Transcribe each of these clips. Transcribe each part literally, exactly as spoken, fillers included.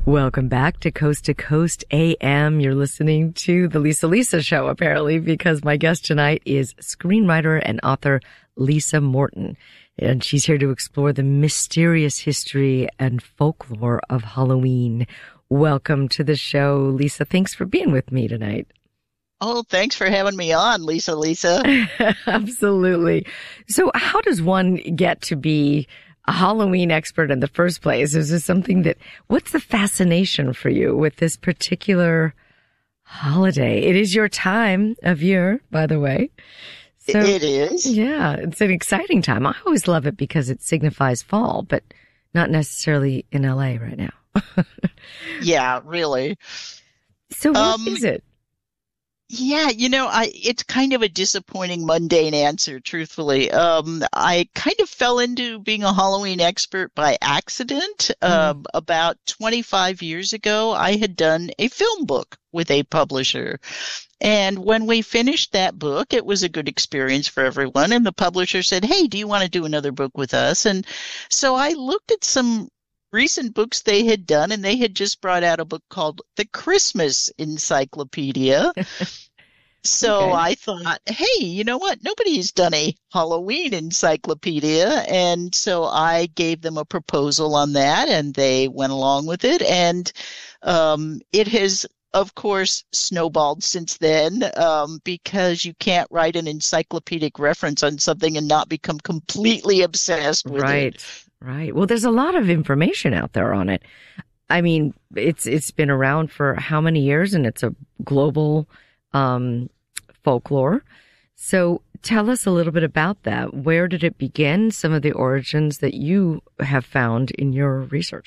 Welcome back to Coast to Coast A M. You're listening to the Lisa Lisa Show, apparently, because my guest tonight is screenwriter and author Lisa Morton. And she's here to explore the mysterious history and folklore of Halloween. Welcome to the show, Lisa. Thanks for being with me tonight. Oh, thanks for having me on, Lisa Lisa. Absolutely. So how does one get to be a Halloween expert in the first place? Is this something that, what's the fascination for you with this particular holiday? It is your time of year, by the way. So, it is. Yeah, it's an exciting time. I always love it because it signifies fall, but not necessarily in L A right now. Yeah, really. So what um, is it? Yeah, you know, I it's kind of a disappointing, mundane answer, truthfully. Um, I kind of fell into being a Halloween expert by accident. Mm. Um, about twenty-five years ago, I had done a film book with a publisher. And when we finished that book, it was a good experience for everyone. And the publisher said, "Hey, do you want to do another book with us?" And so I looked at some recent books they had done, and they had just brought out a book called The Christmas Encyclopedia. So okay. I thought, hey, you know what? Nobody's done a Halloween encyclopedia. And so I gave them a proposal on that, and they went along with it. And um, it has, of course, snowballed since then, um, because you can't write an encyclopedic reference on something and not become completely obsessed with right. it. Right. Well, there's a lot of information out there on it. I mean, it's it's been around for how many years, and it's a global um, folklore. So tell us a little bit about that. Where did it begin? Some of the origins that you have found in your research.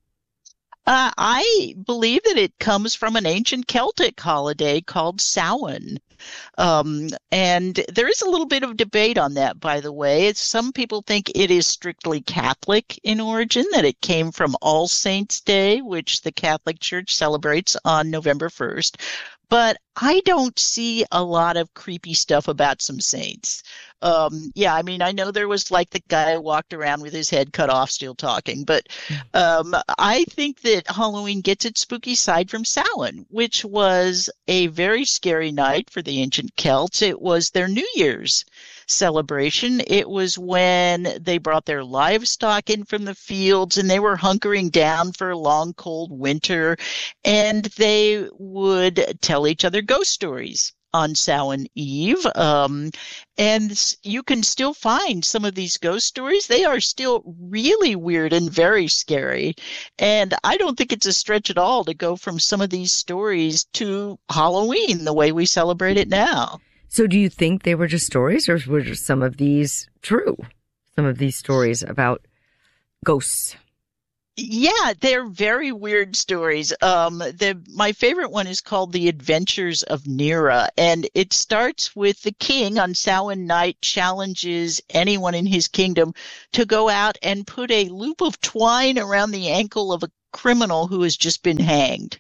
Uh, I believe that it comes from an ancient Celtic holiday called Samhain. Um, and there is a little bit of debate on that, by the way. It's, some people think it is strictly Catholic in origin, that it came from All Saints' Day, which the Catholic Church celebrates on November first. But I don't see a lot of creepy stuff about some saints. Um, yeah, I mean, I know there was like the guy who walked around with his head cut off still talking, but um, I think that Halloween gets its spooky side from Samhain, which was a very scary night for the ancient Celts. It was their New Year's celebration. It was when they brought their livestock in from the fields, and they were hunkering down for a long, cold winter, and they would tell each other ghost stories on Samhain Eve. Um, and you can still find some of these ghost stories. They are still really weird and very scary. And I don't think it's a stretch at all to go from some of these stories to Halloween the way we celebrate it now. So do you think they were just stories, or were just some of these true? Some of these stories about ghosts? Yeah, they're very weird stories. Um, the my favorite one is called The Adventures of Nera, and it starts with the king on Samhain night challenges anyone in his kingdom to go out and put a loop of twine around the ankle of a criminal who has just been hanged.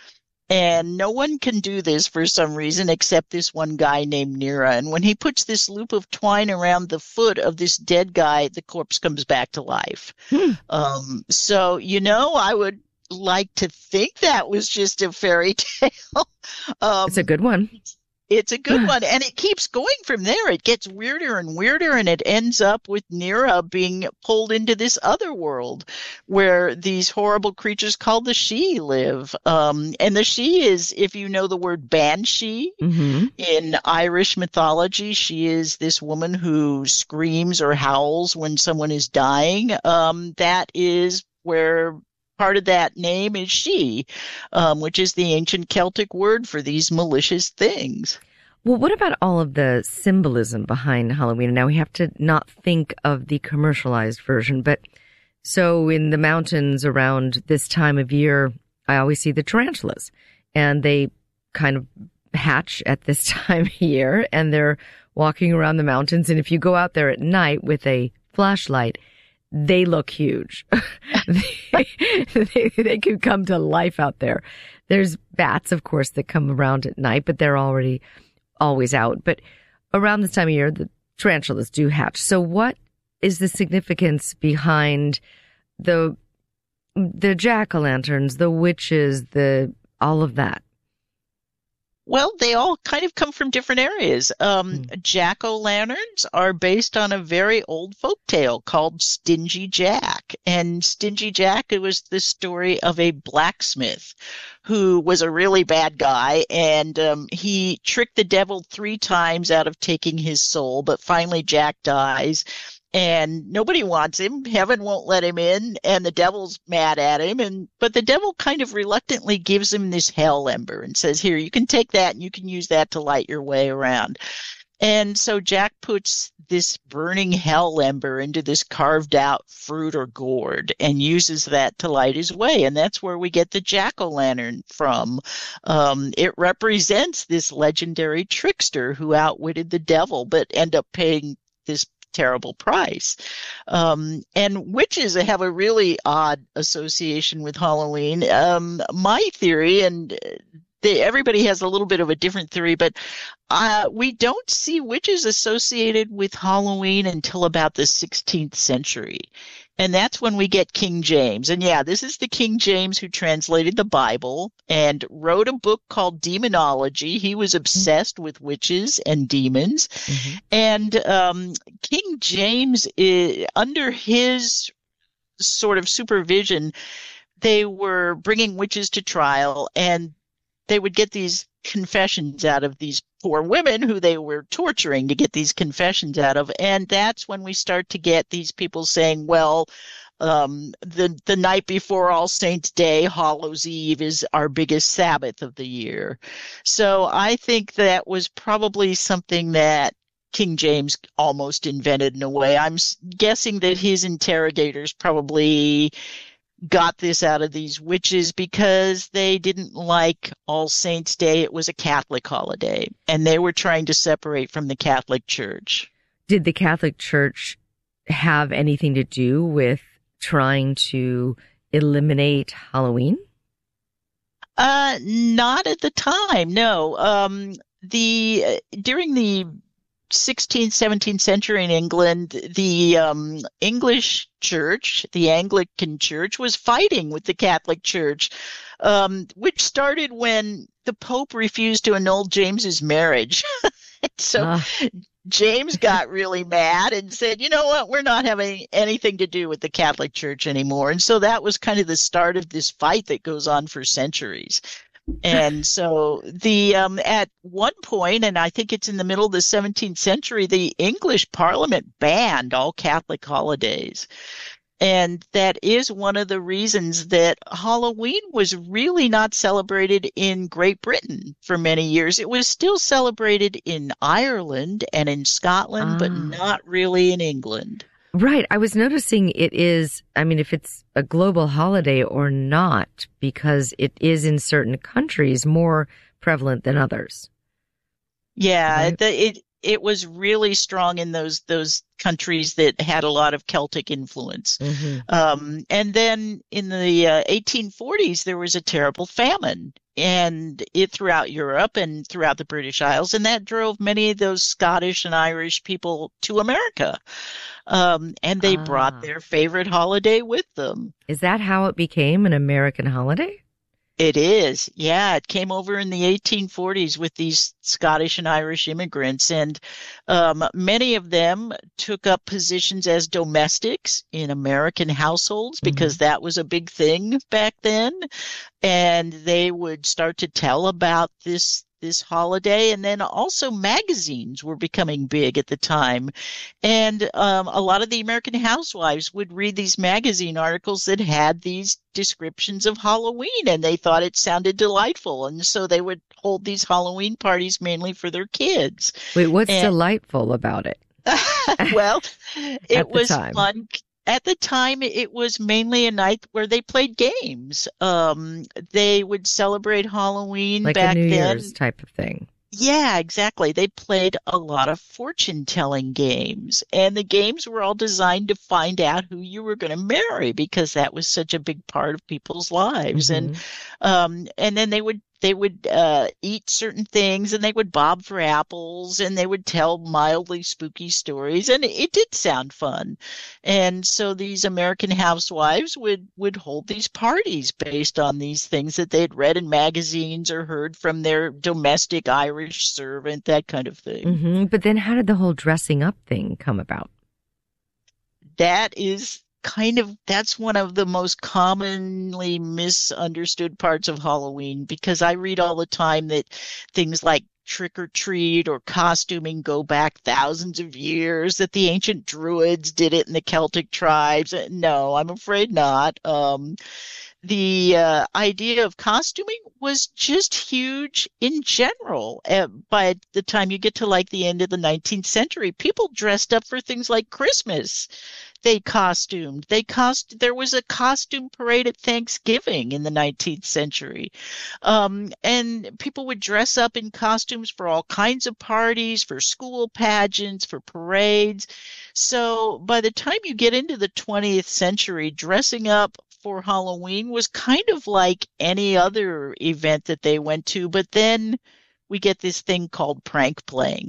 And no one can do this for some reason except this one guy named Nera. And when he puts this loop of twine around the foot of this dead guy, the corpse comes back to life. Hmm. Um, so, you know, I would like to think that was just a fairy tale. um, it's a good one. It's a good one, and it keeps going from there. It gets weirder and weirder, and it ends up with Nera being pulled into this other world where these horrible creatures called the Sidhe live. Um, and the Sidhe is, if you know the word banshee, mm-hmm. in Irish mythology, she is this woman who screams or howls when someone is dying. Um, that is where part of that name is Sidhe, um, which is the ancient Celtic word for these malicious things. Well, what about all of the symbolism behind Halloween? Now, we have to not think of the commercialized version, but so in the mountains around this time of year, I always see the tarantulas, and they kind of hatch at this time of year, and they're walking around the mountains. And if you go out there at night with a flashlight, they look huge. they, they, they can come to life out there. There's bats, of course, that come around at night, but they're already always out. But around this time of year, the tarantulas do hatch. So what is the significance behind the the jack-o'-lanterns, the witches, the all of that? Well, they all kind of come from different areas. Um, Mm. Jack-o'-lanterns are based on a very old folk tale called Stingy Jack. And Stingy Jack, it was the story of a blacksmith who was a really bad guy, and um, he tricked the devil three times out of taking his soul, but finally Jack dies. And nobody wants him. Heaven won't let him in, and the devil's mad at him. And but the devil kind of reluctantly gives him this hell ember and says, "Here, you can take that, and you can use that to light your way around." And so Jack puts this burning hell ember into this carved out fruit or gourd and uses that to light his way. And that's where we get the jack-o'-lantern from. Um, it represents this legendary trickster who outwitted the devil, but end up paying this terrible price. Um, and witches have a really odd association with Halloween. Um, my theory, and they, everybody has a little bit of a different theory, but uh, we don't see witches associated with Halloween until about the sixteenth century. And that's when we get King James. And yeah, this is the King James who translated the Bible and wrote a book called Demonology. He was obsessed with witches and demons. Mm-hmm. And um, King James, is, under his sort of supervision, they were bringing witches to trial, and they would get these confessions out of these poor women who they were torturing to get these confessions out of. And that's when we start to get these people saying, well, um, the, the night before All Saints' Day, Hallows' Eve, is our biggest Sabbath of the year. So I think that was probably something that King James almost invented in a way. I'm guessing that his interrogators probably got this out of these witches because they didn't like All Saints' Day. It was a Catholic holiday, and they were trying to separate from the Catholic Church. Did the Catholic Church have anything to do with trying to eliminate Halloween? Uh, not at the time, no. Um, the uh, during the sixteenth, seventeenth century in England, the um, English church, the Anglican church, was fighting with the Catholic Church, um, which started when the Pope refused to annul James's marriage. so uh. James got really mad and said, you know what, we're not having anything to do with the Catholic Church anymore. And so that was kind of the start of this fight that goes on for centuries. And so the um, at one point, and I think it's in the middle of the seventeenth century, the English Parliament banned all Catholic holidays. And that is one of the reasons that Halloween was really not celebrated in Great Britain for many years. It was still celebrated in Ireland and in Scotland, ah. but not really in England. Right. I was noticing it is, I mean, if it's a global holiday or not, because it is in certain countries more prevalent than others. Yeah, right? the, it it was really strong in those those countries that had a lot of Celtic influence. Mm-hmm. Um, and then in the uh, eighteen forties, there was a terrible famine, and it throughout Europe and throughout the British Isles, and that drove many of those Scottish and Irish people to America. Um, and they ah. brought their favorite holiday with them. Is that how it became an American holiday? It is. Yeah, it came over in the eighteen forties with these Scottish and Irish immigrants, and um, many of them took up positions as domestics in American households because mm-hmm. that was a big thing back then. And they would start to tell about this this holiday, and then also magazines were becoming big at the time, and um, a lot of the American housewives would read these magazine articles that had these descriptions of Halloween, and they thought it sounded delightful, and so they would hold these Halloween parties mainly for their kids. Wait, what's and, delightful about it? Well, it was time. fun. At the time, it was mainly a night where they played games. Um, they would celebrate Halloween like back a New then. Year's type of thing. Yeah, exactly. They played a lot of fortune-telling games, and the games were all designed to find out who you were going to marry because that was such a big part of people's lives. Mm-hmm. And um, and then they would they would uh, eat certain things, and they would bob for apples, and they would tell mildly spooky stories, and it, it did sound fun. And so these American housewives would would hold these parties based on these things that they'd read in magazines or heard from their domestic Irish servant, that kind of thing. Mm-hmm. But then how did the whole dressing up thing come about? That is kind of that's one of the most commonly misunderstood parts of Halloween, because I read all the time that things like trick or treat or costuming go back thousands of years, that the ancient Druids did it in the Celtic tribes. No, I'm afraid not. Um, the uh, idea of costuming was just huge in general. Uh, by the time you get to like the end of the nineteenth century, people dressed up for things like Christmas. They costumed. They cost. There was a costume parade at Thanksgiving in the nineteenth century, um, and people would dress up in costumes for all kinds of parties, for school pageants, for parades. So by the time you get into the twentieth century, dressing up for Halloween was kind of like any other event that they went to. But then we get this thing called prank playing.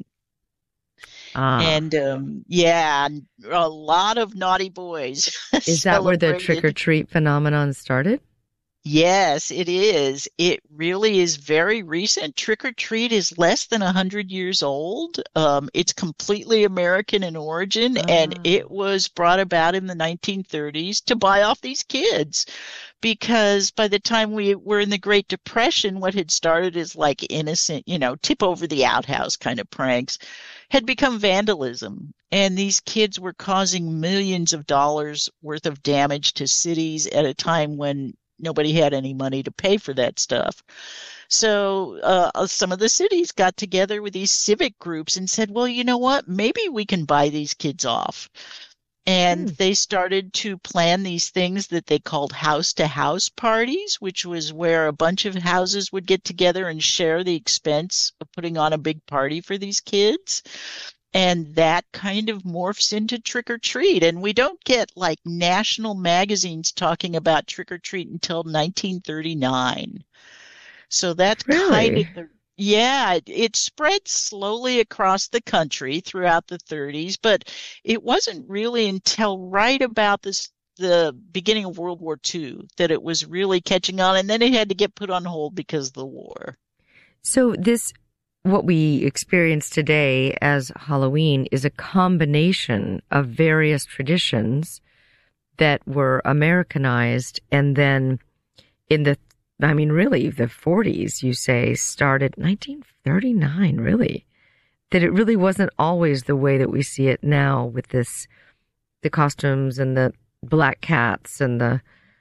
Ah. And um, yeah, a lot of naughty boys. Is that where the trick or treat phenomenon started? Yes, it is. It really is very recent. Trick or treat is less than one hundred years old. Um, it's completely American in origin, Ah. and it was brought about in the nineteen thirties to buy off these kids. Because by the time we were in the Great Depression, what had started as like innocent, you know, tip over the outhouse kind of pranks had become vandalism. And these kids were causing millions of dollars worth of damage to cities at a time when nobody had any money to pay for that stuff. So uh, some of the cities got together with these civic groups and said, well, you know what? Maybe we can buy these kids off. And hmm. they started to plan these things that they called house-to-house parties, which was where a bunch of houses would get together and share the expense of putting on a big party for these kids. And that kind of morphs into trick or treat. And we don't get like national magazines talking about trick or treat until nineteen thirty-nine. So that's really? kind of the Yeah, it, it spread slowly across the country throughout the thirties, but it wasn't really until right about this the beginning of World War Two that it was really catching on, and then it had to get put on hold because of the war. So this, what we experience today as Halloween, is a combination of various traditions that were Americanized, and then in the I mean, really, the forties, you say, started nineteen thirty-nine, really. That it really wasn't always the way that we see it now with this, the costumes and the black cats and the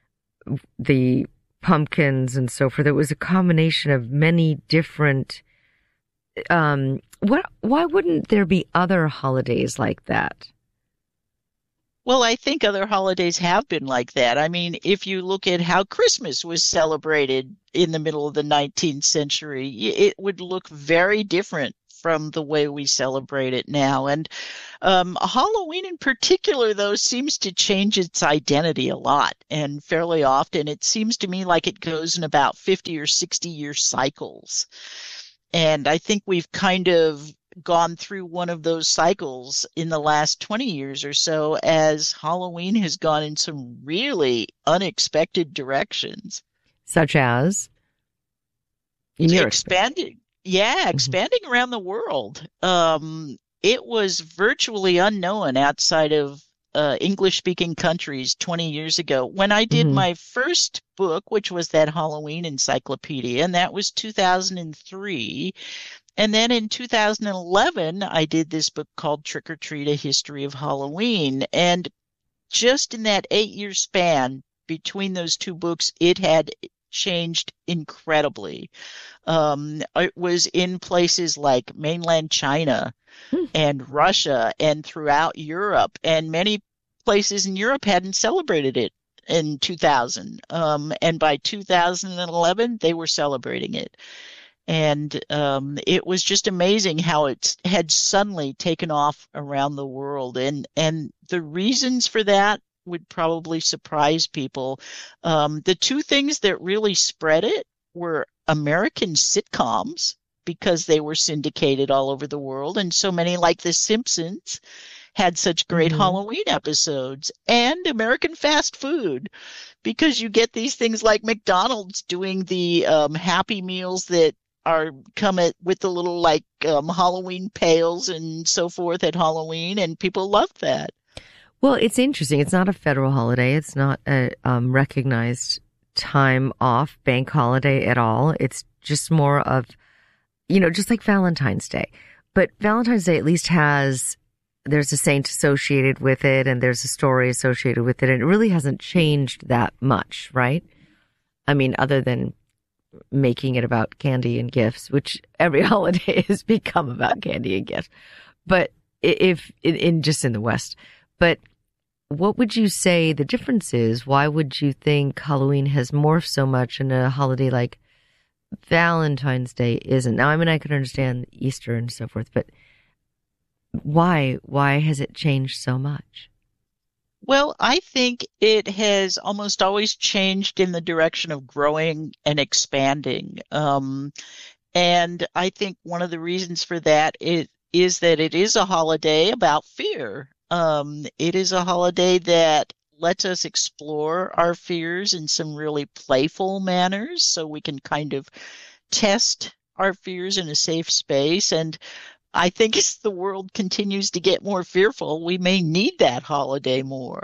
the pumpkins and so forth. It was a combination of many different, um, what, why wouldn't there be other holidays like that? Well, I think other holidays have been like that. I mean, if you look at how Christmas was celebrated in the middle of the nineteenth century, it would look very different from the way we celebrate it now. And um, Halloween in particular, though, seems to change its identity a lot, and fairly often. It seems to me like it goes in about fifty or sixty year cycles. And I think we've kind of gone through one of those cycles in the last twenty years or so, as Halloween has gone in some really unexpected directions. Such as? In your expanding, yeah, expanding mm-hmm. around the world. Um, it was virtually unknown outside of uh, English-speaking countries twenty years ago. When I did mm-hmm. my first book, which was that Halloween encyclopedia, and that was two thousand three. And then in two thousand eleven, I did this book called Trick or Treat, A History of Halloween. And just in that eight-year span between those two books, it had changed incredibly. Um, it was in places like mainland China hmm. and Russia and throughout Europe. And many places in Europe hadn't celebrated it in two thousand. Um, and by two thousand eleven, they were celebrating it. And um, it was just amazing how it had suddenly taken off around the world. And, and the reasons for that would probably surprise people. Um, the two things that really spread it were American sitcoms because they were syndicated all over the world. And so many, like The Simpsons, had such great mm-hmm. Halloween episodes, and American fast food, because you get these things like McDonald's doing the um, Happy Meals that are come at with the little like um, Halloween pails and so forth at Halloween, and people love that. Well, it's interesting. It's not a federal holiday. It's not a um, recognized time off bank holiday at all. It's just more of, you know, just like Valentine's Day. But Valentine's Day at least has, there's a saint associated with it, and there's a story associated with it, and it really hasn't changed that much, right? I mean, other than making it about candy and gifts, which every holiday has become about candy and gifts. But if in, in just in the West, but what would you say the difference is? Why would you think Halloween has morphed so much and a holiday like Valentine's Day isn't? Now, I mean, I could understand Easter and so forth, but why? Why has it changed so much? Well, I think it has almost always changed in the direction of growing and expanding. Um, and I think one of the reasons for that is, is that it is a holiday about fear. Um, it is a holiday that lets us explore our fears in some really playful manners, so we can kind of test our fears in a safe space. And I think as the world continues to get more fearful, we may need that holiday more.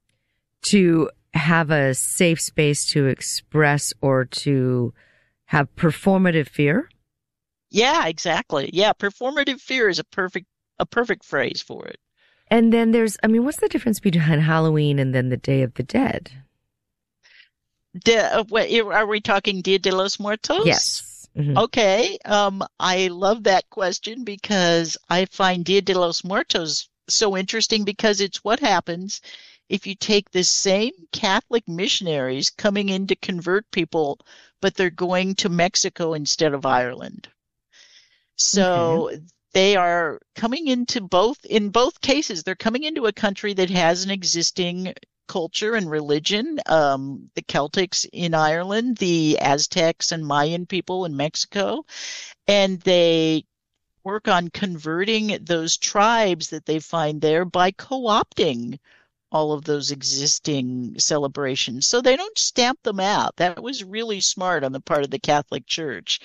To have a safe space to express or to have performative fear? Yeah, exactly. Yeah, performative fear is a perfect a perfect phrase for it. And then there's, I mean, what's the difference between Halloween and then the Day of the Dead? De, uh, what, are we talking Dia de los Muertos? Yes. Mm-hmm. Okay. Um, I love that question because I find Dia de los Muertos so interesting because it's what happens if you take the same Catholic missionaries coming in to convert people, but they're going to Mexico instead of Ireland. So okay. They are coming into both, in both cases, they're coming into a country that has an existing culture and religion. Um, the Celtics in Ireland, the Aztecs and Mayan people in Mexico, and they work on converting those tribes that they find there by co-opting all of those existing celebrations. So they don't stamp them out. That was really smart on the part of the Catholic Church.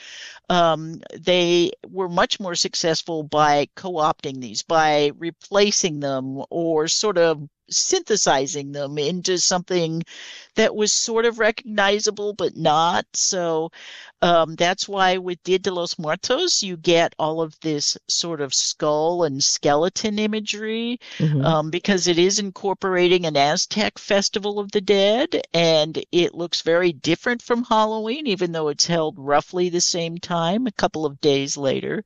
Um, they were much more successful by co-opting these, by replacing them or sort of synthesizing them into something that was sort of recognizable but not. So um, that's why with Dia de los Muertos, you get all of this sort of skull and skeleton imagery, mm-hmm. um, because it is incorporating an Aztec festival of the dead, and it looks very different from Halloween, even though it's held roughly the same time, a couple of days later.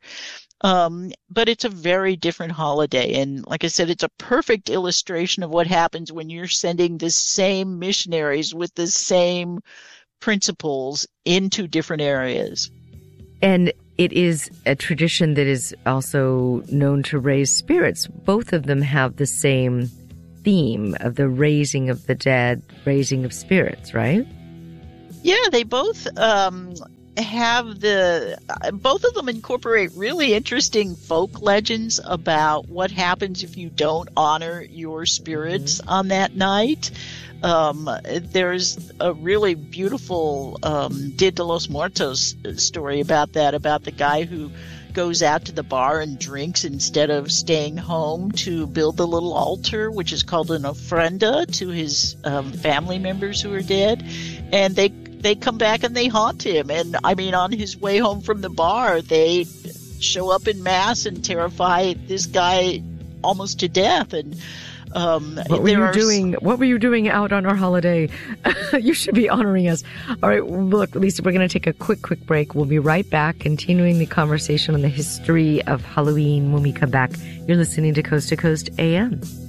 Um, but it's a very different holiday. And like I said, it's a perfect illustration of what happens when you're sending the same missionaries with the same principles into different areas. And it is a tradition that is also known to raise spirits. Both of them have the same theme of the raising of the dead, raising of spirits, right? Yeah, they both um, have the, both of them incorporate really interesting folk legends about what happens if you don't honor your spirits mm-hmm. on that night. Um, there's a really beautiful um, Dia de los Muertos story about that, about the guy who goes out to the bar and drinks instead of staying home to build the little altar, which is called an ofrenda, to his um, family members who are dead. And they they come back and they haunt him. And I mean, on his way home from the bar, they show up in mass and terrify this guy almost to death. And Um, what were you are... doing? What were you doing out on our holiday? You should be honoring us. All right, look, Lisa, we're going to take a quick, quick break. We'll be right back, continuing the conversation on the history of Halloween when we come back. You're listening to Coast to Coast A M.